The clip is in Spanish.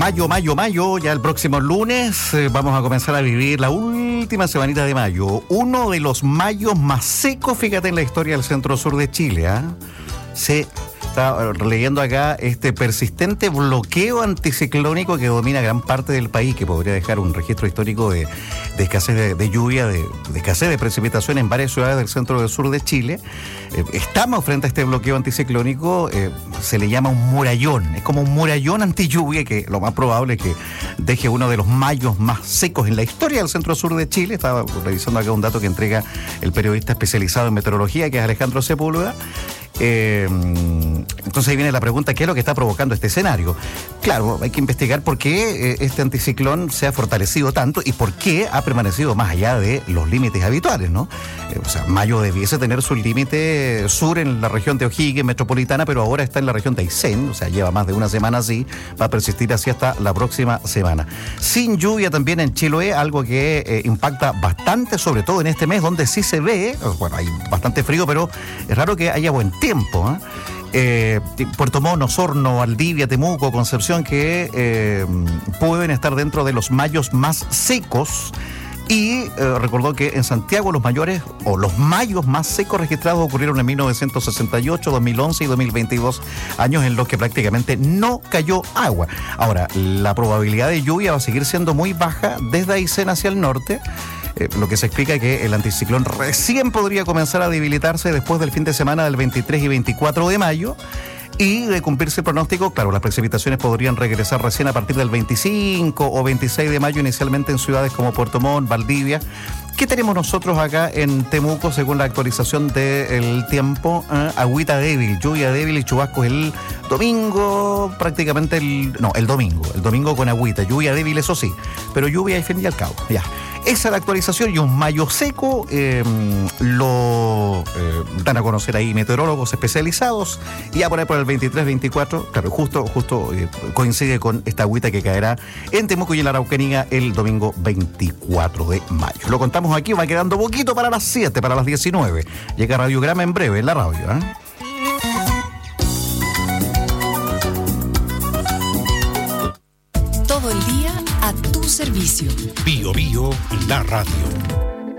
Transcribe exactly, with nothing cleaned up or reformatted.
Mayo, mayo, mayo, ya el próximo lunes eh, vamos a comenzar a vivir la última semanita de mayo. Uno de los mayos más secos, fíjate, en la historia del centro-sur de Chile. ¿eh? Se está leyendo acá este persistente bloqueo anticiclónico que domina gran parte del país, que podría dejar un registro histórico de, de escasez de, de lluvia, de, de escasez de precipitación en varias ciudades del centro del sur de Chile. Eh, estamos frente a este bloqueo anticiclónico, eh, se le llama un murallón, es como un murallón antilluvia que lo más probable es que deje uno de los mayos más secos en la historia del centro sur de Chile. Estaba revisando acá un dato que entrega el periodista especializado en meteorología, que es Alejandro Sepúlveda. Eh, entonces ahí viene la pregunta, ¿qué es lo que está provocando este escenario? Claro, hay que investigar por qué eh, este anticiclón se ha fortalecido tanto y por qué ha permanecido más allá de los límites habituales, ¿no? Eh, o sea, Mayo debiese tener su límite sur en la región de O'Higgins metropolitana, pero ahora está en la región de Aysén, o sea, lleva más de una semana así, va a persistir así hasta la próxima semana. Sin lluvia también en Chiloé, algo que eh, impacta bastante, sobre todo en este mes, donde sí se ve, bueno, hay bastante frío, pero es raro que haya buen tiempo. Tiempo, ¿eh? Eh, Puerto Montt, Osorno, Valdivia, Temuco, Concepción, que eh, pueden estar dentro de los mayos más secos. Y eh, recordó que en Santiago los mayores o los mayos más secos registrados ocurrieron en mil novecientos sesenta y ocho, dos mil once y dos mil veintidós, años en los que prácticamente no cayó agua. Ahora, la probabilidad de lluvia va a seguir siendo muy baja desde Aysén hacia el norte. Eh, lo que se explica que el anticiclón recién podría comenzar a debilitarse después del fin de semana del veintitrés y veinticuatro de mayo. Y de cumplirse el pronóstico, claro, las precipitaciones podrían regresar recién a partir del veinticinco o veintiséis de mayo, inicialmente en ciudades como Puerto Montt, Valdivia. ¿Qué tenemos nosotros acá en Temuco según la actualización del tiempo? Eh, agüita débil, lluvia débil y chubascos el domingo, prácticamente el... No, el domingo, el domingo con agüita, lluvia débil, eso sí, pero lluvia al fin y al cabo, ya. Esa es la actualización y un mayo seco eh, lo eh, dan a conocer ahí meteorólogos especializados y ya por ahí por el veintitrés veinticuatro, claro, justo, justo eh, coincide con esta agüita que caerá en Temuco y en la Araucanía el domingo veinticuatro de mayo. Lo contamos aquí, va quedando poquito para las siete, para las diecinueve. Llega Radiograma en breve en la radio, ¿eh? Todo el día a tu servicio. Bio Bio, la radio.